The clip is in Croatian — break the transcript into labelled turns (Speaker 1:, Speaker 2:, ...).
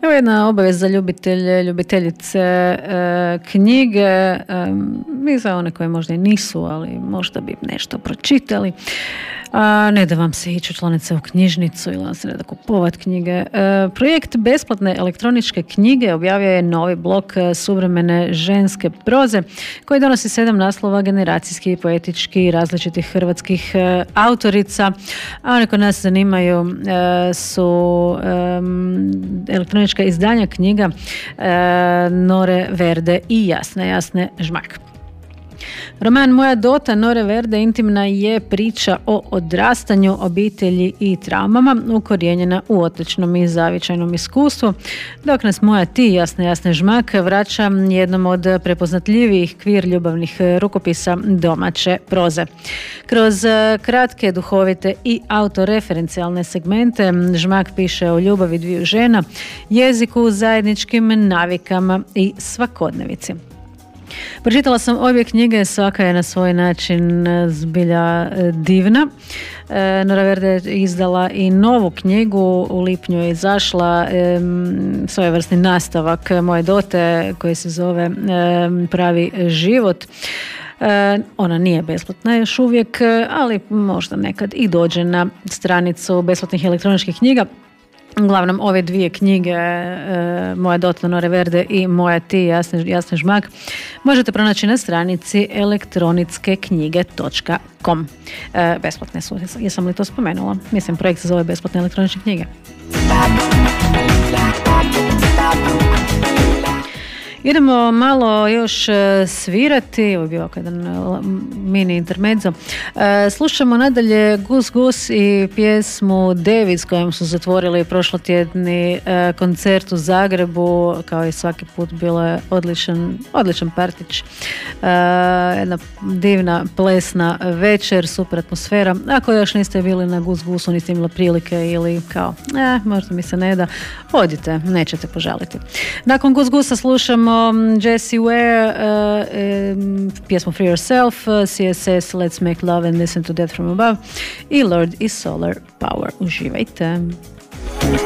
Speaker 1: Evo jedna obaveza za ljubiteljice knjige i za one koje možda i nisu, ali možda bi nešto pročitali. Ne da vam se ići učlanice u knjižnicu ili vam se ne da kupovati knjige. Projekt besplatne elektroničke knjige objavio je novi blok suvremene ženske proze koji donosi 7 naslova generacijski, poetički i različitih hrvatskih autorica. A one koje nas zanimaju su elektronička izdanja knjiga Nore Verde i Jasne Žmak. Roman Moja Dota Nore Verde intimna je priča o odrastanju, obitelji i traumama ukorijenjena u otočnom i zavičajnom iskustvu, dok nas Moja ti Jasne Žmak vraća jednom od prepoznatljivijih kvir ljubavnih rukopisa domaće proze. Kroz kratke, duhovite i autoreferencijalne segmente Žmak piše o ljubavi dviju žena, jeziku, zajedničkim navikama i svakodnevici. Pročitala sam obje knjige, svaka je na svoj način zbilja divna. Nora Verde je izdala i novu knjigu, u lipnju je izašla svojevrsni nastavak Moje Dote koji se zove Pravi život. Ona nije besplatna još uvijek, ali možda nekad i dođe na stranicu besplatnih elektroničkih knjiga. Uglavnom, ove dvije knjige, Moja Dota Nore Verde i Moja ti Jasne Žmak, možete pronaći na stranici elektronickeknjige.com. Besplatne su, jesam li to spomenula? Mislim, projekt se zove Besplatne elektroničke knjige. Idemo malo još svirati, ovo je bio jedan mini intermezzo. Slušamo nadalje Gus Gus i pjesmu David s kojom su zatvorili prošlotjedni koncert u Zagrebu. Kao i svaki put bilo je odličan partić. Jedna divna plesna večer, super atmosfera. Ako još niste bili na Gus Gusu, niste imali prilike ili kao, možda mi se ne da, odite, nećete požaliti. Nakon Gus Gusa slušamo Jessie Ware, pjesmu Free Yourself, CSS Let's Make Love and Listen to Death from Above i Lord is Solar Power. Uživajte!